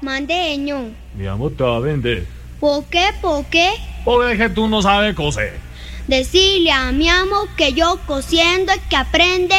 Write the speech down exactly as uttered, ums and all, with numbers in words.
mandeño. Mi amor, te va a vender. ¿Por qué? ¿Por qué? Porque es que tú no sabes coser. Decirle a mi amo que yo cosiendo es que aprende.